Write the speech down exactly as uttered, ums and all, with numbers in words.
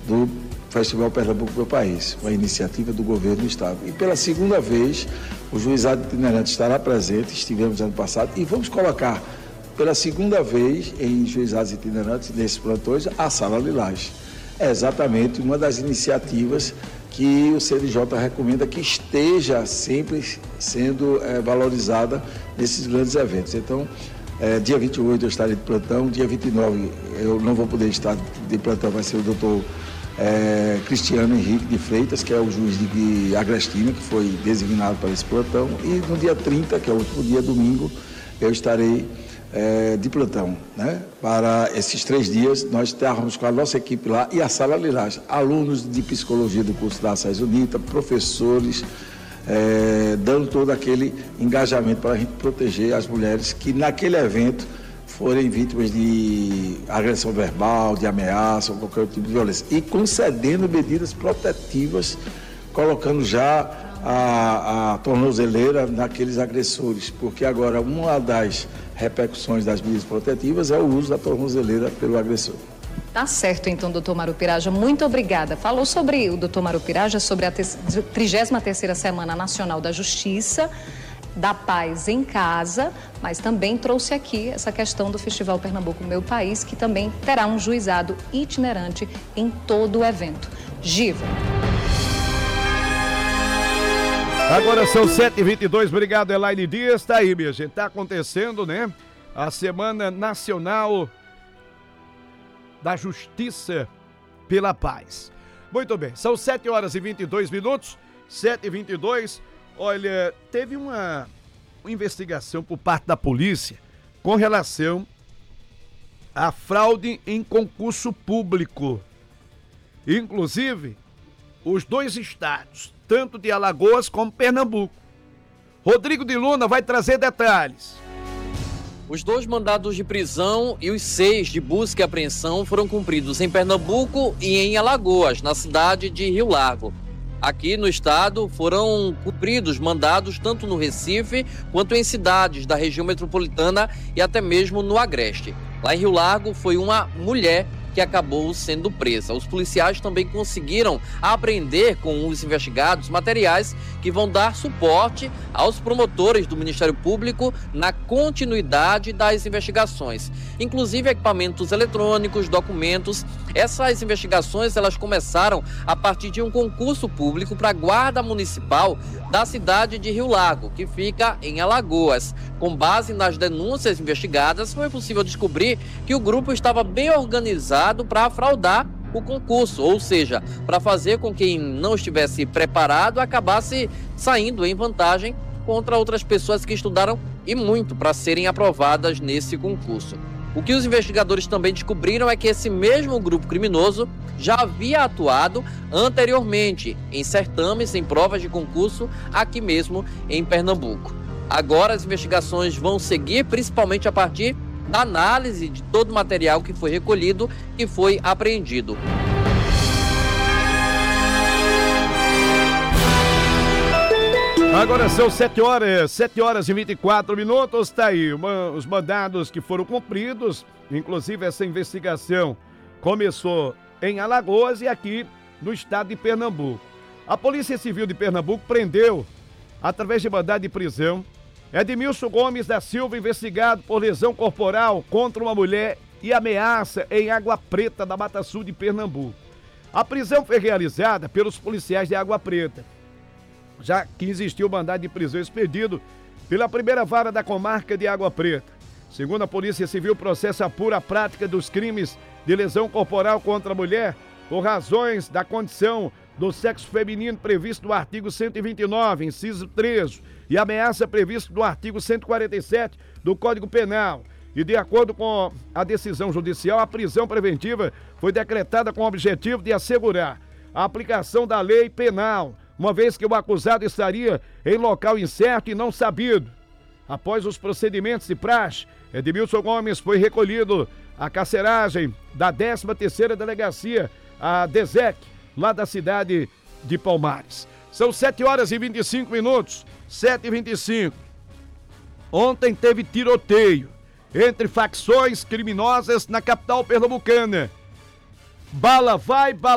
do Festival Pernambuco Meu País, uma iniciativa do governo do estado. E pela segunda vez, o juizado itinerante estará presente, estivemos ano passado, e vamos colocar pela segunda vez em juizados itinerantes, nesses plantões, a Sala Lilás. É exatamente uma das iniciativas que o C N J recomenda que esteja sempre sendo é, valorizada nesses grandes eventos. Então, é, dia vinte e oito eu estarei de plantão, dia vinte e nove eu não vou poder estar de plantão, vai ser o doutor é, Cristiano Henrique de Freitas, que é o juiz de Agrestina, que foi designado para esse plantão, e no dia trinta, que é o último dia, domingo, eu estarei é, de plantão, né? Para esses três dias, nós estávamos com a nossa equipe lá e a Sala Lilás, alunos de psicologia do curso da Açaí Unita, professores, é, dando todo aquele engajamento para a gente proteger as mulheres que naquele evento forem vítimas de agressão verbal, de ameaça ou qualquer tipo de violência. E concedendo medidas protetivas, colocando já a, a tornozeleira naqueles agressores, porque agora uma das repercussões das medidas protetivas é o uso da tornozeleira pelo agressor. Tá certo, então, doutor Marupiraja, muito obrigada. Falou sobre o doutor Marupiraja, sobre a trigésima terceira Semana Nacional da Justiça, da Paz em Casa, mas também trouxe aqui essa questão do Festival Pernambuco Meu País, que também terá um juizado itinerante em todo o evento. Giva. Agora são sete e vinte e dois, obrigado, Elaine Dias. Tá aí, minha gente, tá acontecendo, né? A Semana Nacional da Justiça pela Paz. Muito bem, são sete horas e vinte e dois minutos, sete e vinte e dois. Olha, teve uma, uma investigação por parte da polícia com relação à fraude em concurso público. Inclusive, os dois estados, tanto de Alagoas como Pernambuco. Rodrigo de Luna vai trazer detalhes. Os dois mandados de prisão e os seis de busca e apreensão foram cumpridos em Pernambuco e em Alagoas, na cidade de Rio Largo. Aqui no estado foram cumpridos mandados tanto no Recife quanto em cidades da região metropolitana e até mesmo no Agreste. Lá em Rio Largo foi uma mulher que acabou sendo presa. Os policiais também conseguiram apreender com os investigados materiais que vão dar suporte aos promotores do Ministério Público na continuidade das investigações, inclusive equipamentos eletrônicos, documentos. Essas investigações elas começaram a partir de um concurso público para a Guarda Municipal da cidade de Rio Largo, que fica em Alagoas. Com base nas denúncias investigadas, foi possível descobrir que o grupo estava bem organizado para fraudar o concurso, ou seja, para fazer com que quem não estivesse preparado acabasse saindo em vantagem contra outras pessoas que estudaram e muito para serem aprovadas nesse concurso. O que os investigadores também descobriram é que esse mesmo grupo criminoso já havia atuado anteriormente em certames, em provas de concurso aqui mesmo em Pernambuco. Agora as investigações vão seguir, principalmente a partir da análise de todo o material que foi recolhido e foi apreendido. Agora são sete horas, sete horas e vinte e quatro minutos, tá aí uma, os mandados que foram cumpridos, inclusive essa investigação começou em Alagoas e aqui no estado de Pernambuco. A Polícia Civil de Pernambuco prendeu, através de mandado de prisão, Edmilson Gomes da Silva, investigado por lesão corporal contra uma mulher e ameaça em Água Preta, da Mata Sul de Pernambuco. A prisão foi realizada pelos policiais de Água Preta, já que existiu mandado de prisão expedido pela primeira vara da comarca de Água Preta. Segundo a Polícia Civil, o processo apura a prática dos crimes de lesão corporal contra a mulher por razões da condição do sexo feminino previsto no artigo cento e vinte e nove, inciso treze, e ameaça previsto no artigo cento e quarenta e sete do Código Penal. E de acordo com a decisão judicial, a prisão preventiva foi decretada com o objetivo de assegurar a aplicação da lei penal, uma vez que o acusado estaria em local incerto e não sabido. Após os procedimentos de praxe, Edmilson Gomes foi recolhido à carceragem da décima terceira Delegacia, a DESEC, lá da cidade de Palmares. São sete horas e vinte e cinco minutos, sete e vinte e cinco. Ontem teve tiroteio entre facções criminosas na capital pernambucana. Bala vai, bala